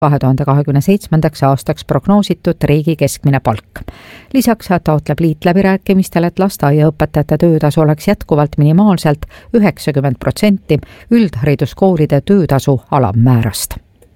2027. aastaks prognoositud riigi keskmine palk. Lisaks taotleb liit läbirääkimistel, et lasteaiaõpetajate töötasu oleks jätkuvalt minimaalselt 90% üldhariduskoolide töötasu alammäärast.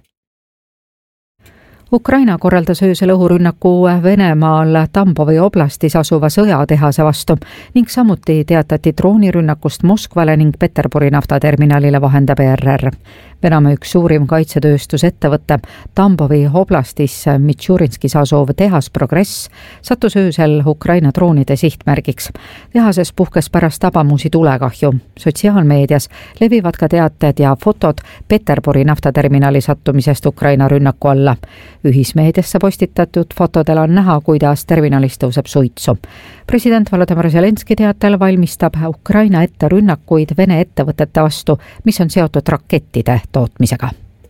Ukraina korraldas öösel õhurünnaku Venemaal Tambovi oblastis asuva sõjatehase vastu ning samuti teatati droonirünnakust Moskvale ning Peterburi naftaterminalile, vahendab ERR. Venemaa üks suurim kaitsetööstusettevõte Tambovi oblastis Mitšurinskis asuv tehas Progress sattus öösel Ukraina droonide sihtmärgiks. Tehases puhkes pärast tabamusi tulekahju. Sotsiaalmeedias levivad ka teated ja fotod Peterburi naftaterminali sattumisest Ukraina rünnaku alla. Ühismeediasse postitatud fotodel on näha, kuidas terminalist tõuseb suitsu. President Volodymyr Zelenski teatel valmistab Ukraina ette rünnakuid Vene ettevõtete vastu, mis on seotud rakettide tootmisega.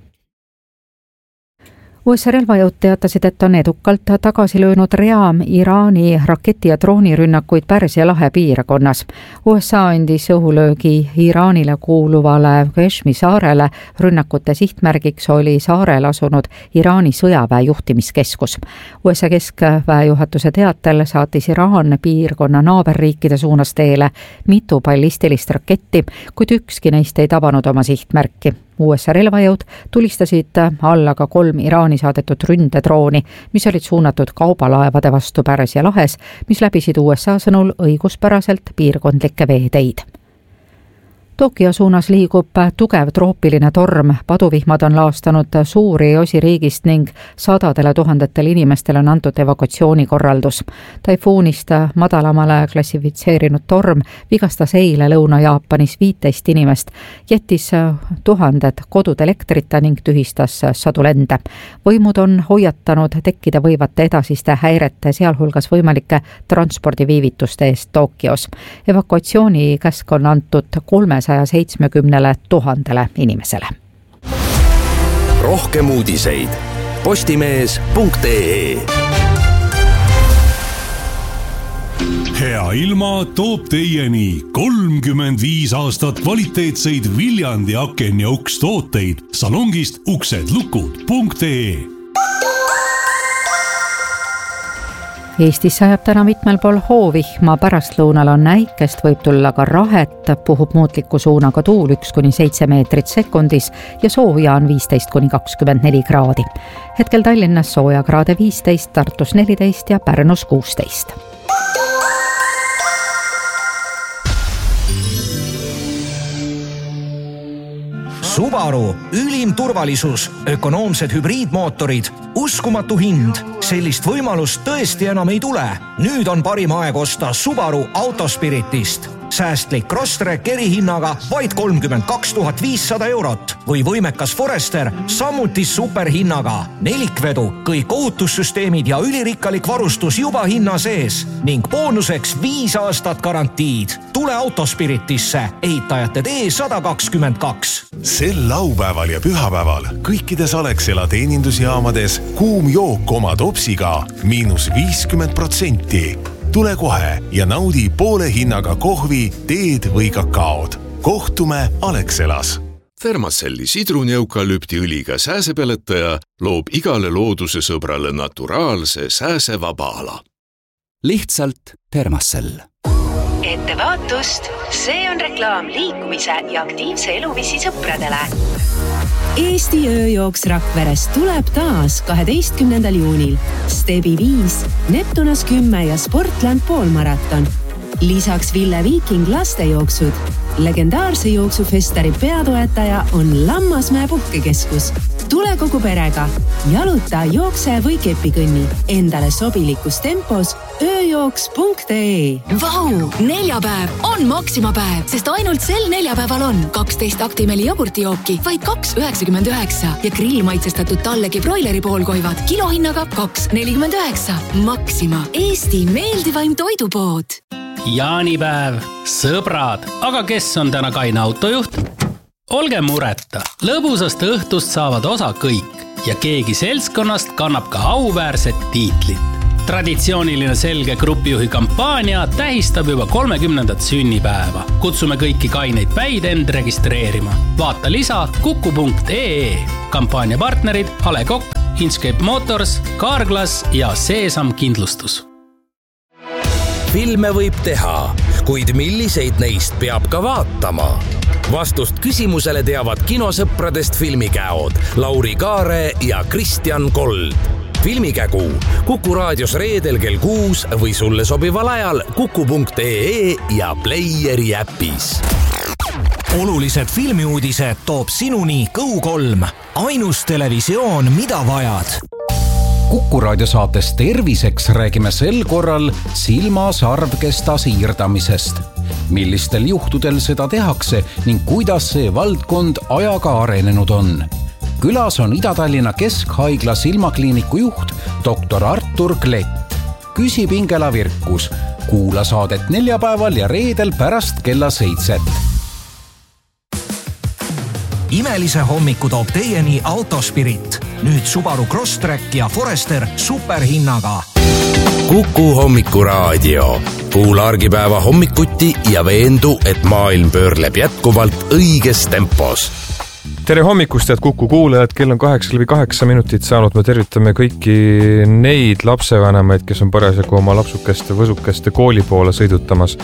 USA relvajõud teatasid, et on edukalt tagasi löönud rea Iraani raketi- ja droonirünnakuid Pärsia lahe piirkonnas. USA andis õhulöögi Iraanile kuuluvale Kashmi saarele. Rünnakute sihtmärgiks oli saarel asunud Iraani sõjaväe juhtimiskeskus. USA keskväe juhatuse teatel saatis Iraan piirkonna naaberriikide suunas teele mitu ballistilist raketti, kuid ükski neist ei tabanud oma sihtmärki. USA relvajõud tulistasid alla ka 3 Iraani saadetud ründedrooni, mis olid suunatud kaubalaevade vastu Pärsia lahes, mis läbisid USA sõnul õiguspäraselt piirkondlikke veeteid. Tokyo suunas liigub tugev troopiline torm. Paduvihmad on laastanud suuri osi riigist ning sadadele tuhandetele inimestele on antud evakuatsioonikorraldus. Taifuunist madalamale klassifitseerinud torm vigastas eile Lõuna-Jaapanis 15 inimest, jättis tuhanded kodud elektrita ning tühistas sadu lende. Võimud on hoiatanud tekkida võivate edasiste häirete, sealhulgas võimalike transpordiviivituste eest Tokyos. Evakuatsioonikäsk on antud 370 000 inimesele. Rohkem uudiseid postimees.ee. Hea ilma toob teieni 35 aastat kvaliteetseid Viljandi aken- ja ukstooteid salongist uksedlukud.ee. Eestis sajab täna mitmel pool hoovihma, pärastlõunal on äikest, võib tulla ka rahet, puhub muutliku suunaga tuul 1–7 meetrit sekundis ja sooja on 15–24 kraadi. Hetkel Tallinnas sooja kraade 15, Tartus 14 ja Pärnus 16. Subaru, ülim turvalisus, ökonoomsed hübriidmootorid, uskumatu hind. Sellist võimalust tõesti enam ei tule. Nüüd on parim aeg osta Subaru Autospiritist. Säästlik Crosstrek erihinnaga vaid 32 500 eurot või võimekas Forester samuti superhinnaga. Nelikvedu, kõik ohutussüsteemid ja ülirikkalik varustus juba hinna sees ning boonuseks 5 aastat garantiid. Tule Autospiritisse, ehitajate tee 122. Sel laupäeval ja pühapäeval kõikides Alexela teenindusjaamades kuum jook oma topsiga -50%. Tule kohe ja naudi poole hinnaga kohvi, teed või kakaod. Kohtume Alexelas. Thermacelli sidrunieukalüptiõliga sääsepeletaja loob igale looduse sõbrale naturaalse sääsevaba ala. Lihtsalt Thermacell. Ettevaatust, see on reklaam liikumise ja aktiivse eluviisi sõpradele. Eesti ööjooks Rakveres tuleb taas 12. juunil. Stebi 5, Neptunas 10 ja Sportland poolmaraton. Lisaks Ville Viiking lastejooksud. Legendaarse jooksufestari peatoetaja on Lammasmäe puhkekeskus. Tule kogu perega. Jaluta, jookse või kepikõnni. Endale sobilikus tempos ööjooks.ee. Vau! Neljapäev on Maxima-päev, sest ainult sel neljapäeval on 12 Actimeli jogurtijooki vaid 2,99 ja grillmaitsestatud tallegi broileri poolkoivad kilohinnaga 2,49. Maxima, Eesti meeldivaim toidupood. Jaanipäev, sõbrad, aga kes on täna kaine autojuht? Olge mureta, lõbusast õhtust saavad osa kõik ja keegi seltskonnast kannab ka auväärset tiitlit. Traditsiooniline selge grupijuhi kampaania tähistab juba 30. sünnipäeva. Kutsume kõiki kaineid päid end registreerima. Vaata lisa kuku.ee. Kampaania partnerid A. Le Coq, Inkscape Motors, Carglass ja Seesam Kindlustus. Filme võib teha, kuid milliseid neist peab ka vaatama? Vastust küsimusele teavad kinosõpradest filmikäod Lauri Kaare ja Kristjan Kold. Filmikägu Kuku raadios reedel kell 6 või sulle sobival ajal kuku.ee ja Playeri äpis. Olulised filmiuudised toob sinuni Go3. Ainus televisioon, mida vajad. Kuku raadiosaates Terviseks räägime sel korral silmasarvkesta siirdamisest. Millistel juhtudel seda tehakse ning kuidas see valdkond ajaga arenenud on. Külas on Ida-Tallinna Keskhaigla silmakliiniku juht doktor Artur Klett. Küsi Pingela Virkus. Kuula saadet neljapäeval ja reedel pärast kella 7. Imelise hommiku toob teieni Autospirit. Nüüd Subaru Crosstrek ja Forester superhinnaga. Kuku hommikuraadio. Kuula argipäeva hommikuti ja veendu, et maailm pöörleb jätkuvalt õiges tempos. Tere hommikust, head Kuku kuulajad, kell on 8 minutit saanud. Me tervitame kõiki neid lapsevanemaid, kes on parasjagu oma lapsukeste, võsukeste kooli poole sõidutamas.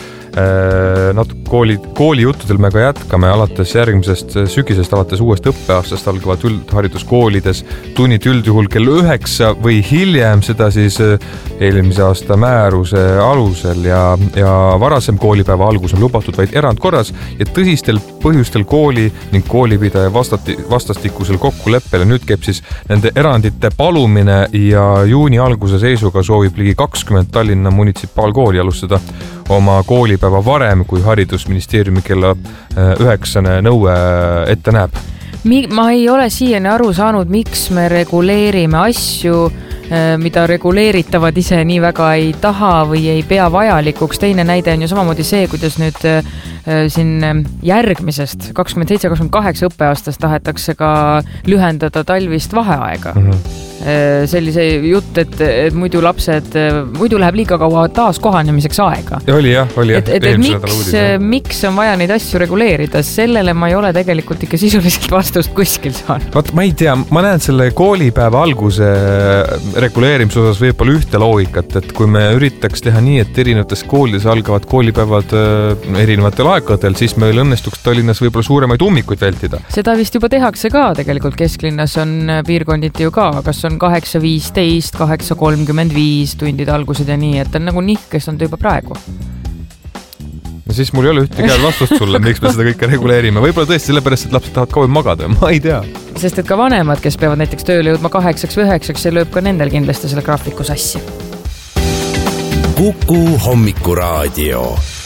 Kooli juttudel me ka jätkame alates järgmisest sügisest, alates uuest õppeaastast algavad üldhariduskoolides tunnid üldjuhul kell 9 või hiljem, seda siis eelmise aasta määruse alusel ja varasem koolipäeva algus on lubatud vaid erandkorras ja tõsistel põhjustel kooli ning koolipidaja vastastikusel kokkuleppele. Nüüd käib siis nende erandite palumine ja juuni alguse seisuga soovib ligi 20 Tallinna munitsipaalkooli alustada oma koolipäeva varem, kui haridusministeeriumi kella 9 nõue ette näeb. Ma ei ole siiani aru saanud, miks me reguleerime asju, mida reguleeritavad ise nii väga ei taha või ei pea vajalikuks. Teine näide on ju samamoodi see, kuidas nüüd siin järgmisest 27-28 õppeaastast tahetakse ka lühendada talvist vaheaega. Sellise jutt, et muidu läheb liiga kaua taas kohanemiseks aega. Oli. Miks on vaja neid asju reguleerida? Sellele ma ei ole tegelikult ikka sisuliselt vastust kuskil saanud. Ma ei tea, ma näen selle koolipäeva alguse reguleerimise osas võib-olla ühte loogikat, et kui me üritaks teha nii, et erinevates koolides algavad koolipäevad erinevatel aegadel, siis meil õnnestuks Tallinnas võib-olla suuremaid ummikuid vältida. Seda vist juba tehakse ka tegelikult, kesklinnas on piirkonditi ju ka, kas on 8.15, 8.35 tundid algused ja nii, et on nagu nihkest on ta juba praegu. No siis mul ei ole ühtegi vastust sulle, miks me seda kõike reguleerime. Võib-olla tõesti sellepärast, et lapsed tahavad kauem magada, ma ei tea. Sest et ka vanemad, kes peavad näiteks tööle jõudma 8 või 9, see lööb ka nendel kindlasti selle graafiku sassi. Kuku hommikuraadio.